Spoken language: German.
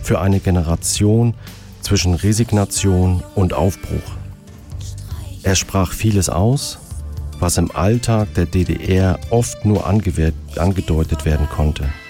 für eine Generation zwischen Resignation und Aufbruch. Er sprach vieles aus, was im Alltag der DDR oft nur angedeutet werden konnte.